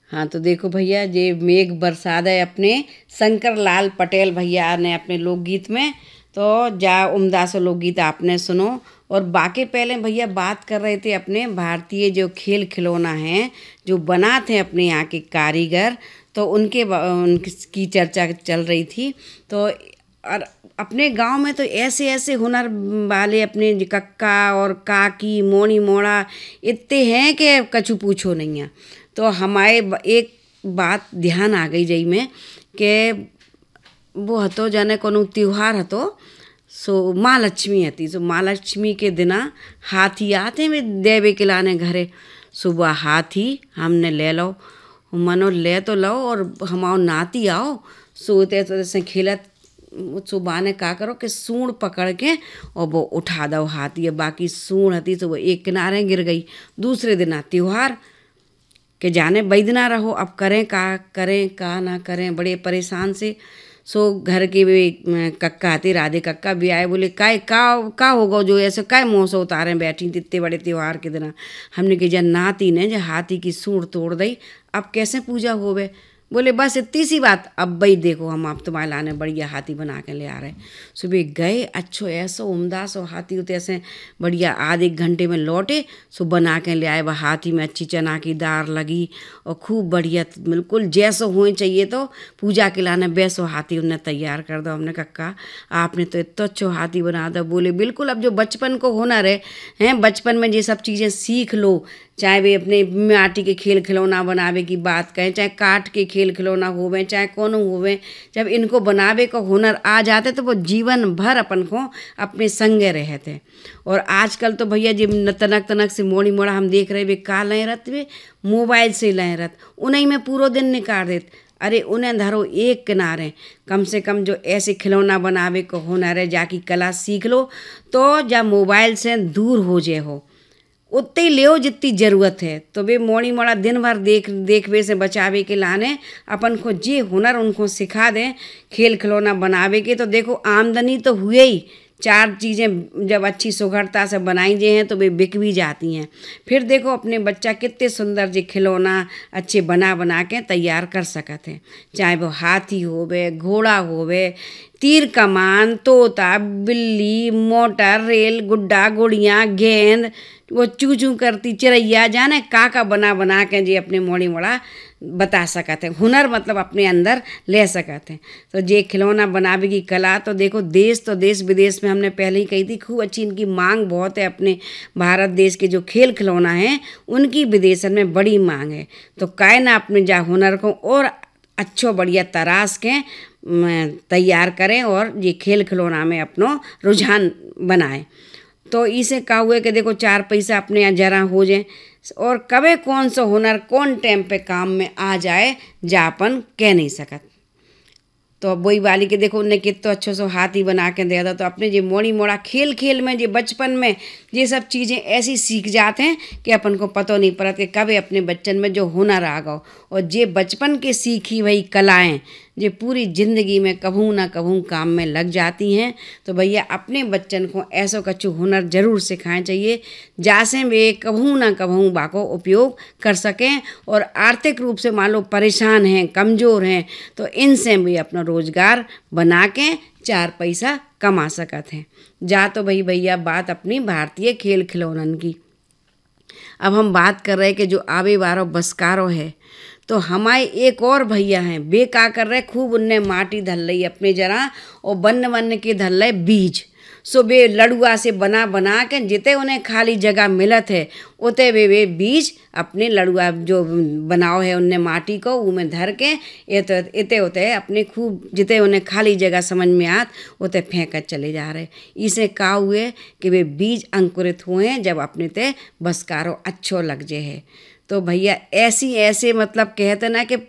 हाँ तो देखो भैया, ये मेघ बरसात है अपने शंकर लाल पटेल भैया ने अपने लोकगीत में। तो जा उम्दा से लोकगीत आपने सुनो। और बाकी पहले भैया बात कर रहे थे अपने भारतीय जो खेल खिलौना हैं जो बनाते हैं अपने यहाँ के कारीगर, तो उनकी चर्चा चल रही थी। तो और अपने गांव में तो ऐसे ऐसे हुनर वाले अपने कक्का और काकी मोनी मोड़ा इतने हैं कि कछु पूछो नहीं है। तो हमारे एक बात ध्यान आ गई जई में कि वो हतो जाने कोनो त्योहार हतो, सो माँ लक्ष्मी हती। सो माँ लक्ष्मी के दिना हाथी आते वे देवे के लाने घरे। सुबह हाथी हमने ले लो, मनो ले तो लो और हमाओ नाती आओ सोते तो जैसे खेलत। सुबह ने का करो कि सूंड पकड़ के और वो उठा दो हाथी। बाकी सूंड हती तो वो एक किनारे गिर गई। दूसरे दिन त्योहार के जाने बैदना रहो, अब करें का ना करें, बड़े परेशान से। सो घर के भी कक्का आते, राधे कक्का भी आए, बोले का होगा जो ऐसे काय मुँह से उतारे बैठी थी इतने बड़े त्योहार के दिन। हमने कहा जब नाती ने जो हाथी की सूंड तोड़ दी, अब कैसे पूजा होवे। बोले बस इतनी सी बात, अब भाई देखो हम आप तुम्हारे लाने बढ़िया हाथी बना के ले आ रहे। सुबह गए, अच्छो ऐसो उमदा सो हाथी होते ऐसे बढ़िया, आधे एक घंटे में लौटे। सो बना के ले आए। वह हाथी में अच्छी चना की दाल लगी और खूब बढ़िया बिल्कुल जैसो होए चाहिए तो पूजा के लाने वैसो हाथी उन्हें तैयार कर दो। हमने कक्का आपने तो इतना अच्छो हाथी बना दो। बोले बिल्कुल, अब जो बचपन को हुनर है बचपन में ये सब चीज़ें सीख लो। चाहे वे अपने माटी के खेल खिलौना बनावे की बात करें, चाहे काठ के खेल खिलौना होवे, चाहे कोनो होवे, जब इनको बनावे का हुनर आ जाते तो वो जीवन भर अपन को अपने संगे रहते। और आजकल तो भैया जी तनक तनक से मोड़ी मोड़ा हम देख रहे वे का लय रत वे मोबाइल से लय रत, उन्हीं में पूरा दिन निकाल देते। अरे उन्हें धरो एक किनारे, कम से कम जो ऐसे खिलौना बनावे को हुनर है जाकी कला सीख लो। तो जब मोबाइल से दूर हो जाए हो उतने ही ले जितनी ज़रूरत है। तो वे मोड़ी मोड़ा दिन भर देखवे से बचावे के लाने अपन को जे हुनर उनको सिखा दें खेल खिलौना बनावे के। तो देखो आमदनी तो हुए ही, चार चीज़ें जब अच्छी सुघड़ता से बनाई जे हैं तो वे बिक भी जाती हैं। फिर देखो अपने बच्चा कितने सुंदर जे खिलौना अच्छे बना बना के तैयार कर सकते हैं। चाहे वो हाथी होवे, घोड़ा होवे, तीर कमान, तोता, बिल्ली, मोटर, रेल, गुड्डा, गुड़ियाँ, गेंद, वो चू चू करती चिड़ैया, जाने का बना बना के जी अपने मोड़ी मोड़ा बता सकते हैं। हुनर मतलब अपने अंदर ले सकते हैं। तो जे खिलौना बनावे की कला तो देखो देश विदेश में हमने पहले ही कही थी खूब अच्छी इनकी मांग बहुत है। अपने भारत देश के जो खेल खिलौना हैं उनकी विदेशन में बड़ी मांग है। तो काहे ना अपने जा हुनर को और अच्छो बढ़िया तराश के तैयार करें और ये खेल खिलौना में अपनो रुझान बनाएं। तो इसे का हुए कि देखो चार पैसा अपने यहाँ जरा हो जाए और कभी कौन सा हुनर कौन टाइम पे काम में आ जाए जा अपन कह नहीं सकत। तो अब वही वाली के देखो उन्हें कितना अच्छो से हाथी बना के दिया था। तो अपने जे मोड़ी मोड़ा खेल खेल में जे बचपन में ये सब चीज़ें ऐसी सीख जाते हैं कि अपन को पता नहीं पड़ता कि कभी अपने बच्चन में जो हुनर आ गो। और जे बचपन के सीखी वही कलाएं जे पूरी ज़िंदगी में कभू ना कभू काम में लग जाती हैं। तो भैया अपने बच्चन को ऐसो कछु हुनर ज़रूर सिखाएं चाहिए जैसे वे कभू ना कभू बाको उपयोग कर सकें। और आर्थिक रूप से मान लो परेशान हैं, कमज़ोर हैं, तो इनसे भी अपना रोज़गार बना के चार पैसा कमा सकते हैं। जा तो भाई भैया बात अपनी भारतीय खेल खिलौनन की। अब हम बात कर रहे हैं कि जो आवे वारो बसकारो है, तो हमारे एक और भैया हैं वे का कर रहे खूब उनने माटी धल रही अपने जरा और बन्न के धल रहे बीज। सो वे लड़ुआ से बना बना के जिते उन्हें खाली जगह मिलत है उते वे बीज अपने लड़ुआ जो बनाओ है उनने माटी को उमें धर के इते उते अपने खूब जिते उन्हें खाली जगह समझ में आत उते फेंक कर चले जा रहे। इसे का हुए कि वे बीज अंकुरित हुए हैं जब अपने ते बसकारो अच्छो लग जे है। तो भैया ऐसे मतलब कहते ना कि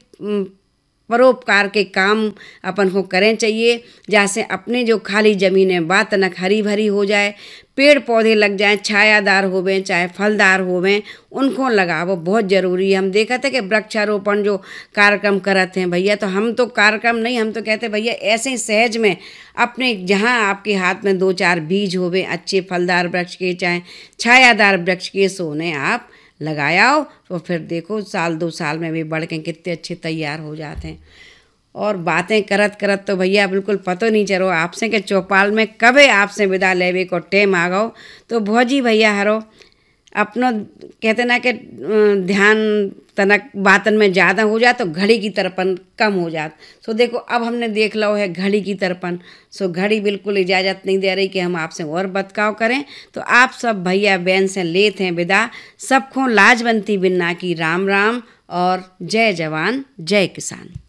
परोपकार के काम अपन को करें चाहिए। जैसे अपने जो खाली ज़मीनें बात तनक हरी भरी हो जाए, पेड़ पौधे लग जाएं, छायादार होवें चाहे फलदार होवें, उनको लगावो बहुत ज़रूरी है। हम देखा थे कि वृक्षारोपण जो कार्यक्रम करते हैं भैया, तो हम तो कार्यक्रम नहीं, हम तो कहते भैया ऐसे ही सहज में अपने जहाँ आपके हाथ में दो चार बीज होवे अच्छे फलदार वृक्ष के चाहे छायादार वृक्ष के, सोने आप लगाया हो तो फिर देखो साल 2 साल में भी बढ़ के कितने अच्छे तैयार हो जाते हैं। और बातें करत करत तो भैया बिल्कुल पतो नहीं चलो आपसे के चौपाल में कबे आपसे विदा लेवे को टेम आ गओ। तो भौजी भैया हरो अपनो कहते ना कि ध्यान तनक बातन में ज़्यादा हो जाए तो घड़ी की तरपन कम हो जात। सो देखो अब हमने देख लो है घड़ी की तरपन। सो घड़ी बिल्कुल इजाज़त नहीं दे रही कि हम आपसे और बतकाव करें। तो आप सब भैया बहन से लेते हैं विदा। सबको लाजवंती बिन्ना की राम राम और जय जवान जय किसान।